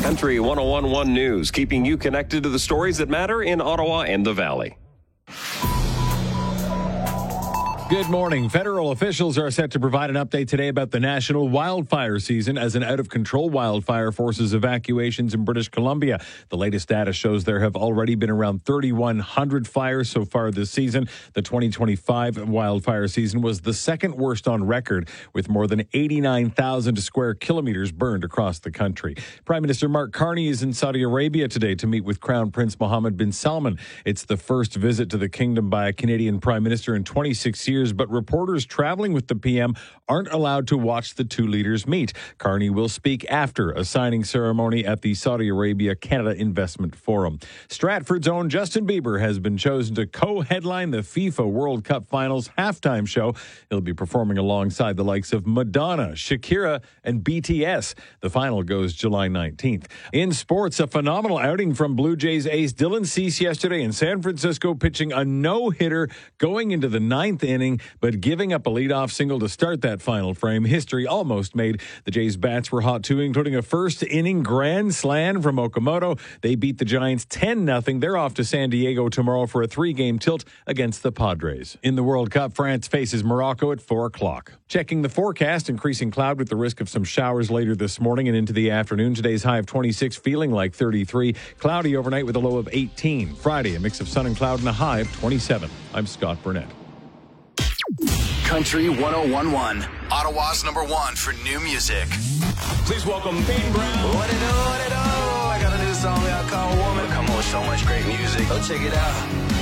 Country 101.1 News, keeping you connected to the stories that matter in Ottawa and the Valley. Good morning. Federal officials are set to provide an update today about the national wildfire season as an out-of-control wildfire forces evacuations in British Columbia. The latest data shows there have already been around 3,100 fires so far this season. The 2025 wildfire season was the second worst on record, with more than 89,000 square kilometers burned across the country. Prime Minister Mark Carney is in Saudi Arabia today to meet with Crown Prince Mohammed bin Salman. It's the first visit to the kingdom by a Canadian Prime Minister in 26 years. But reporters traveling with the PM aren't allowed to watch the two leaders meet. Carney will speak after a signing ceremony at the Saudi Arabia Canada Investment Forum. Stratford's own Justin Bieber has been chosen to co-headline the FIFA World Cup Finals halftime show. He'll be performing alongside the likes of Madonna, Shakira, and BTS. The final goes July 19th. In sports, a phenomenal outing from Blue Jays ace Dylan Cease yesterday in San Francisco, pitching a no-hitter going into the ninth inning, but giving up a leadoff single to start that final frame. History almost made. The Jays' bats were hot too, including a first-inning grand slam from Okamoto. They beat the Giants 10-0. They're off to San Diego tomorrow for a 3-game tilt against the Padres. In the World Cup, France faces Morocco at 4 o'clock. Checking the forecast, increasing cloud with the risk of some showers later this morning and into the afternoon. Today's high of 26, feeling like 33. Cloudy overnight with a low of 18. Friday, a mix of sun and cloud and a high of 27. I'm Scott Burnett. Country 101.1, Ottawa's #1 for new music. Please welcome Peyton Brown. What it do, what it do? I got a new song out called Woman. Come on, so much great music. Go check it out.